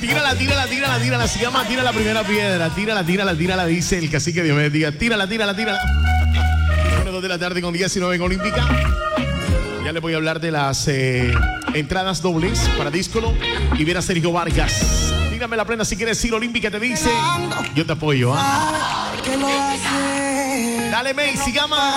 Tírala, tírala, tírala, tírala. Se llama Tira la primera piedra. Tírala, tírala, tírala, dice el cacique Diomedes Díaz. Tírala, tírala, tírala. 2 de la tarde con 19 en Olímpica. Ya le voy a hablar de las entradas dobles para Díscolo y ver a Sergio Vargas. Tírame la prenda si quieres ir. Olímpica te dice. Yo te apoyo, ¿ah? Dale, May, sigamos.